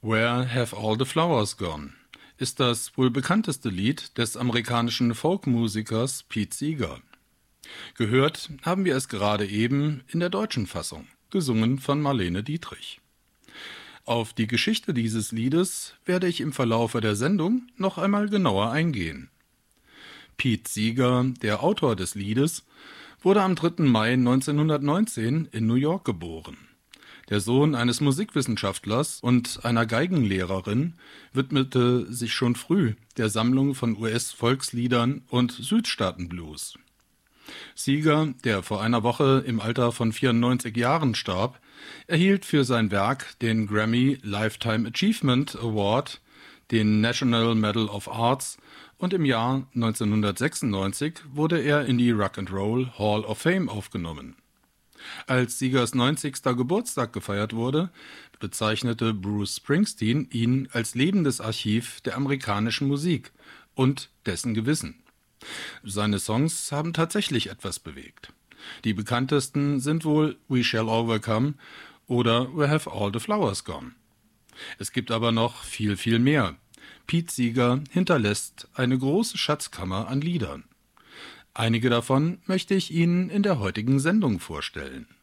Where Have All the Flowers Gone ist das wohl bekannteste Lied des amerikanischen Folkmusikers Pete Seeger. Gehört haben wir es gerade eben in der deutschen Fassung, gesungen von Marlene Dietrich. Auf die Geschichte dieses Liedes werde ich im Verlaufe der Sendung noch einmal genauer eingehen. Pete Seeger, der Autor des Liedes, wurde am 3. Mai 1919 in New York geboren. Der Sohn eines Musikwissenschaftlers und einer Geigenlehrerin widmete sich schon früh der Sammlung von US-Volksliedern und Südstaatenblues. Seeger, der vor einer Woche im Alter von 94 Jahren starb, erhielt für sein Werk den Grammy Lifetime Achievement Award, den National Medal of Arts und im Jahr 1996 wurde er in die Rock'n'Roll Hall of Fame aufgenommen. Als Seegers 90. Geburtstag gefeiert wurde, bezeichnete Bruce Springsteen ihn als lebendes Archiv der amerikanischen Musik und dessen Gewissen. Seine Songs haben tatsächlich etwas bewegt. Die bekanntesten sind wohl We Shall Overcome oder Where Have All the Flowers Gone. Es gibt aber noch viel, viel mehr. Pete Seeger hinterlässt eine große Schatzkammer an Liedern. Einige davon möchte ich Ihnen in der heutigen Sendung vorstellen.